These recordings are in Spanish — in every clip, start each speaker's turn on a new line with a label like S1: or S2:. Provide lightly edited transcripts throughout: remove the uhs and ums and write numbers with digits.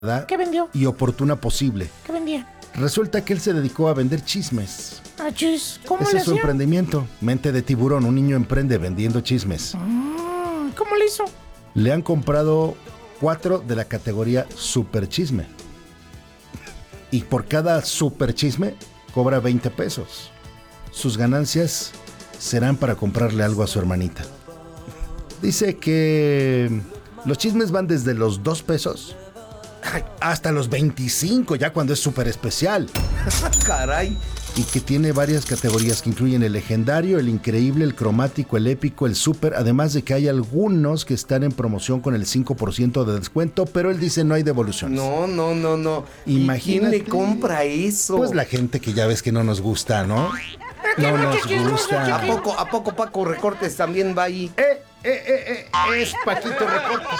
S1: ¿Qué vendió?
S2: Y oportuna posible.
S1: ¿Qué vendía?
S2: Resulta que él se dedicó a vender chismes.
S1: Ah, chis. ¿Cómo
S2: Ese
S1: le
S2: es su
S1: hacía?
S2: emprendimiento. Mente de tiburón, un niño emprende vendiendo chismes.
S1: ¿Cómo le hizo?
S2: Le han comprado 4 de la categoría super chisme. Y por cada super chisme cobra 20 pesos. Sus ganancias serán para comprarle algo a su hermanita. Dice que los chismes van desde los 2 pesos hasta los 25, ya cuando es súper especial.
S3: Caray.
S2: Y que tiene varias categorías que incluyen el legendario, el increíble, el cromático, el épico, el súper, además de que hay algunos que están en promoción con el 5% de descuento, pero él dice no hay devoluciones.
S3: No.
S2: Imagínate.
S3: ¿Y quién le compra eso?
S2: Pues la gente que ya ves que no nos gusta, ¿no? No nos gusta.
S3: ¿A poco Paco Recortes también va ahí?
S2: Es Paquito Recortes.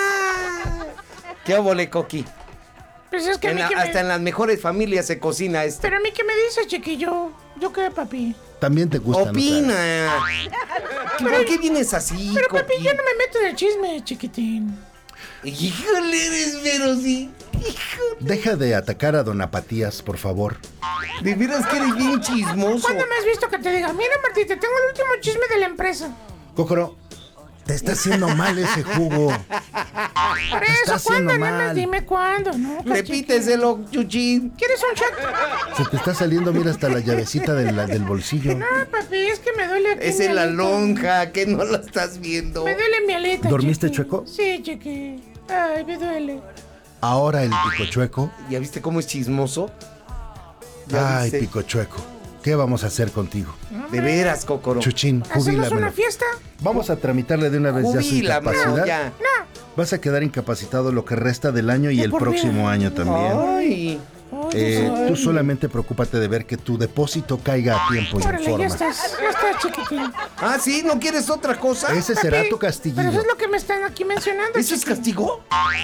S3: ¿Qué óvole, Coqui?
S1: Pues es que
S3: Hasta en las mejores familias se cocina esto.
S1: Pero a mí, ¿qué me dice, chiquillo? ¿Yo qué, papi?
S2: También te gusta.
S3: Opina. ¿Por qué vienes así,
S1: Pero,
S3: Coqui?
S1: papi, yo no me meto en el chisme, chiquitín.
S3: Híjole, eres pero sí. Híjole.
S2: Deja de atacar a don Apatías, por favor.
S3: De veras que eres bien chismoso.
S1: ¿Cuándo me has visto que te diga, mira, Martín, te tengo el último chisme de la empresa?
S2: Cócoro, te está haciendo mal ese jugo.
S1: Por
S2: Te está
S1: eso, ¿cuándo?
S2: haciendo
S1: Nada más
S2: mal.
S1: dime cuándo, ¿no?
S3: Repíteselo, Chuchín.
S1: ¿Quieres un cheque?
S2: Se te está saliendo, mira, hasta la llavecita del bolsillo.
S1: No, papi, es que me duele aquí.
S3: Es
S1: mi
S3: en la
S1: aleta.
S3: lonja, que no la estás viendo.
S1: Me duele mi aleta.
S2: ¿Dormiste
S1: chiqui.
S2: chueco?
S1: Sí, chiqui. Ay, me duele.
S2: Ahora el pico chueco.
S3: ¿Ya viste cómo es chismoso? ¿Ya
S2: Ay,
S3: viste?
S2: pico chueco. ¿Qué vamos a hacer contigo?
S3: De veras, Cocoro.
S2: Chuchín,
S1: ¿Hacemos
S2: jubílamelo.
S1: una fiesta?
S2: Vamos a tramitarle de una vez ya su
S3: Jubílamelo,
S2: incapacidad.
S3: ya.
S2: Vas a quedar incapacitado lo que resta del año y
S1: De
S2: el
S1: por
S2: próximo
S1: vida.
S2: año también.
S3: Ay.
S2: Tú solamente preocúpate de ver que tu depósito caiga a tiempo y en
S1: Órale, ya
S2: forma.
S1: estás, chiquitín.
S3: Ah, ¿sí? ¿No quieres otra cosa?
S2: Ese será
S1: Papi,
S2: tu
S1: pero
S2: castiguillo.
S1: eso es lo que me están aquí mencionando.
S3: ¿Eso es
S1: chiqui.
S3: castigo?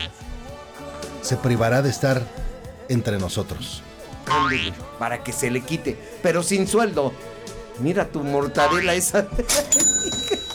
S2: Se privará de estar entre nosotros.
S3: Ándale, para que se le quite, pero sin sueldo. Mira tu mortadela esa.